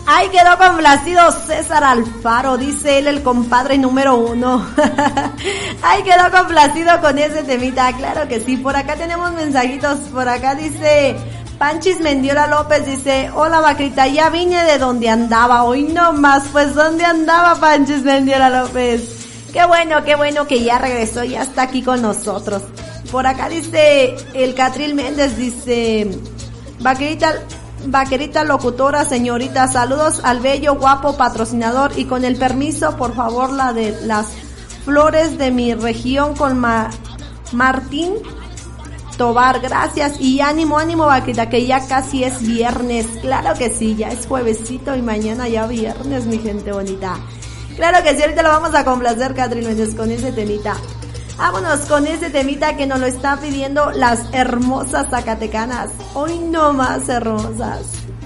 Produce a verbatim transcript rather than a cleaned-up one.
Ay, quedó complacido César Alfaro, dice él, el compadre número uno. Ay, quedó complacido con ese temita, claro que sí. Por acá tenemos mensajitos, por acá dice Panchis Mendiola López, dice, hola Vaquerita, ya vine de donde andaba, hoy no más, pues ¿dónde andaba Panchis Mendiola López? Qué bueno, qué bueno que ya regresó, ya está aquí con nosotros. Por acá dice el Catril Méndez, dice, Vaquerita, Vaquerita locutora, señorita, saludos al bello guapo patrocinador y con el permiso, por favor, la de las flores de mi región con Ma- Martín Tobar, gracias y ánimo, ánimo Vaquerita, que ya casi es viernes, claro que sí, ya es juevesito y mañana ya viernes, mi gente bonita. Claro que sí, ahorita lo vamos a complacer, Catherine Méndez, con ese temita. Vámonos con ese temita que nos lo están pidiendo las hermosas zacatecanas. Hoy no más hermosas.